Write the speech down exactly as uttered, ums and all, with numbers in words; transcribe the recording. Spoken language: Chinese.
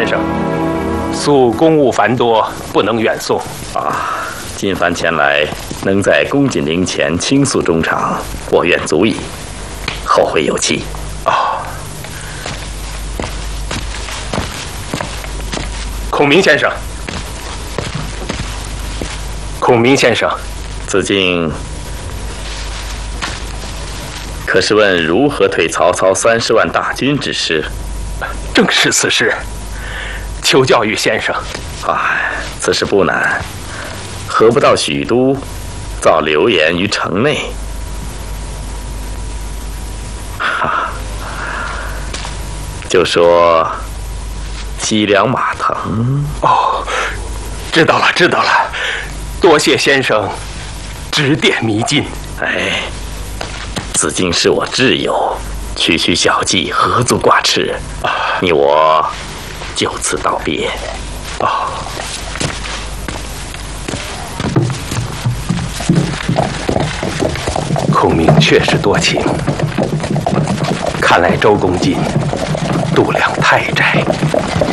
先生，素公务繁多，不能远送啊。今番前来，能在公瑾陵前倾诉衷肠，我愿足矣。后会有期。 哦。孔明先生，孔明先生， 子敬。 可是问如何退曹操三十万大军之师？ 正是此事，求教于先生。 哎，此事不难，何不到许都，造流言于城内？哈，就说西凉马腾。 哦，知道了，知道了，多谢先生指点迷津。 哎。 子敬是我挚友，区区小计何足挂齿？啊，你我就此道别。 哦，孔明确实多情，看来周公瑾度量太窄。